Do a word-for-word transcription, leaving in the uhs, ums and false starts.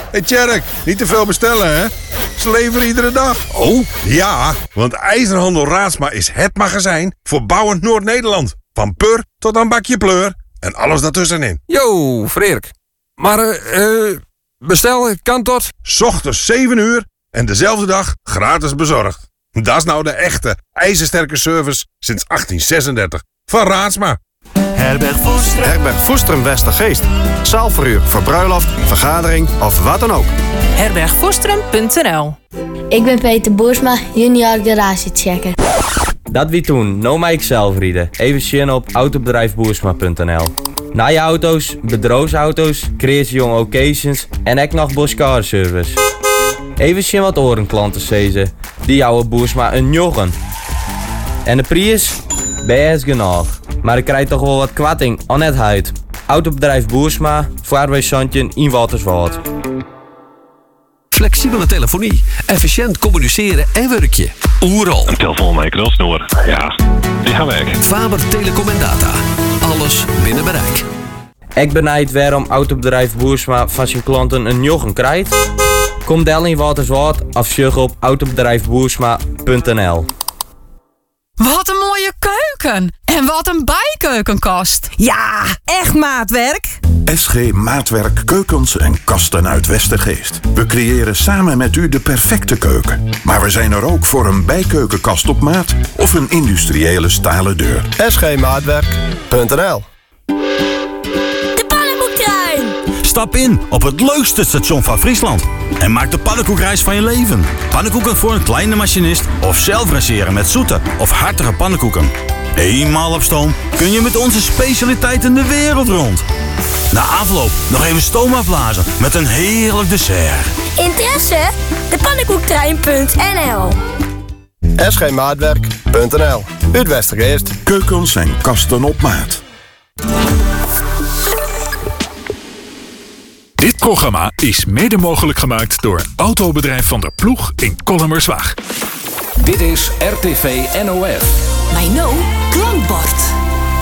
Hey Tjerk, niet te veel bestellen, hè? Ze leveren iedere dag. Oh? Ja, want IJzerhandel Raadsma is het magazijn voor bouwend Noord-Nederland. Van pur tot aan bakje pleur en alles daartussenin. Yo, Freerk. Maar, eh, uh, bestel kan tot... 's Ochtends zeven uur en dezelfde dag gratis bezorgd. Dat is nou de echte ijzersterke service sinds achttien zesendertig. Van Raadsma. Herberg Voestrum. Herberg Voestrum Westergeest. Zaalverhuur voor bruiloft, vergadering of wat dan ook. herberg voestrum punt n l. Ik ben Peter Boersma, junior garagechecker. Dat wie toen, nou mij ik zelf rieden. Even zien op autobedrijf boersma punt n l. Na je auto's, bedrijfsauto's, creëer jong occasions en ook nog Boskar service. Even zien wat orenklanten zezen. Die jouwen Boersma een joggen. En de prijs? Best genoeg. Maar ik krijg toch wel wat kwatting aan het huid. Autobedrijf Boersma, Vaarwijsandje in Waterswoud. Flexibele telefonie, efficiënt communiceren en werkje. Oeral. Een telefoon met een knulsnoer. Ja, die gaan weg. Faber Telecom en Data. Alles binnen bereik. Ik benijd waarom autobedrijf Boersma van zijn klanten een joggen krijgt. Kom del in Waterswoud of zoek op autobedrijf boersma punt n l. Wat een mooie keuken. En wat een bijkeukenkast. Ja, echt maatwerk. S G Maatwerk Keukens en Kasten uit Westergeest. We creëren samen met u de perfecte keuken. Maar we zijn er ook voor een bijkeukenkast op maat of een industriële stalen deur. S G maatwerk punt n l. De pannenkoektrein! Stap in op het leukste station van Friesland. En maak de pannenkoekreis van je leven. Pannenkoeken voor een kleine machinist of zelf raceren met zoete of hartige pannenkoeken. Eenmaal op stoom kun je met onze specialiteiten de wereld rond. Na afloop nog even stoom afblazen met een heerlijk dessert. Interesse? De pannenkoektrein punt n l. S G maatwerk punt n l. Uit Westergeest. Keukens en kasten op maat. Dit programma is mede mogelijk gemaakt door Autobedrijf Van der Ploeg in Kollemerswaag. Dit is R T V N O F. My no klankbord.